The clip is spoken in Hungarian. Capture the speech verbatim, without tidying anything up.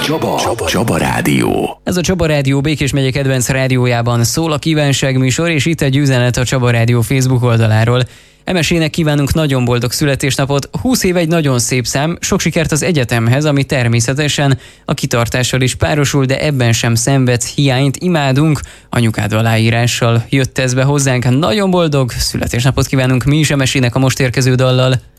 Csaba. Csaba. Csaba Rádió. Ez a Csaba Rádió Békés megye kedvenc rádiójában szól a kívánság műsor, és itt egy üzenet a Csaba Rádió Facebook oldaláról. Emesének kívánunk nagyon boldog születésnapot, húsz év egy nagyon szép szám, sok sikert az egyetemhez, ami természetesen a kitartással is párosul, de ebben sem szenvedsz hiányt, imádunk. Anyukád aláírással jött ez be hozzánk, nagyon boldog születésnapot kívánunk mi is Emesének a most érkező dallal.